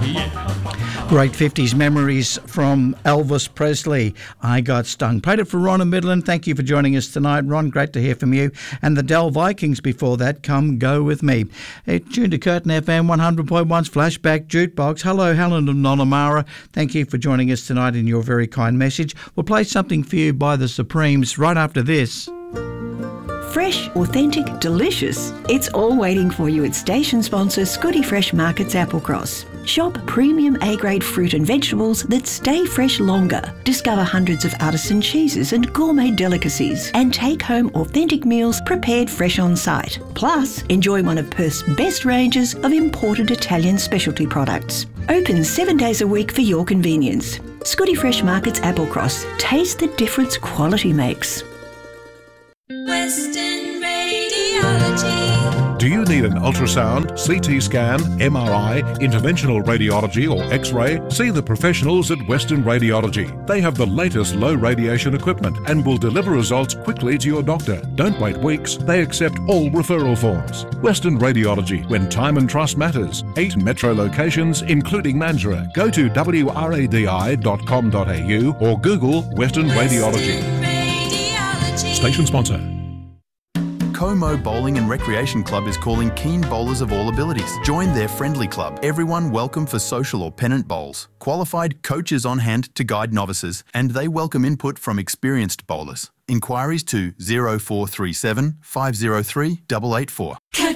Great 50s memories from Elvis Presley. I Got Stung. Played it for Ron and Midland. Thank you for joining us tonight, Ron. Great to hear from you. And the Dell Vikings before that, Come Go With Me. Tuned to Curtin FM 100.1's Flashback Jukebox. Hello, Helen and Nonamara. Thank you for joining us tonight in your very kind message. We'll play something for you by the Supremes right after this. Fresh, authentic, delicious. It's all waiting for you at station sponsor Scotty Fresh Markets Applecross. Shop premium A-grade fruit and vegetables that stay fresh longer. Discover hundreds of artisan cheeses and gourmet delicacies. And take home authentic meals prepared fresh on site. Plus, enjoy one of Perth's best ranges of imported Italian specialty products. Open 7 days a week for your convenience. Scotty Fresh Markets Applecross. Taste the difference quality makes. Western Radiology. Do you need an ultrasound, CT scan, MRI, interventional radiology or X-ray? See the professionals at Western Radiology. They have the latest low radiation equipment and will deliver results quickly to your doctor. Don't wait weeks. They accept all referral forms. Western Radiology, when time and trust matters. 8 metro locations, including Mandurah. Go to wradi.com.au or Google Western Radiology. Station sponsor. Como Bowling and Recreation Club is calling keen bowlers of all abilities. Join their friendly club. Everyone welcome for social or pennant bowls. Qualified coaches on hand to guide novices, and they welcome input from experienced bowlers. Inquiries to 0437 503 884.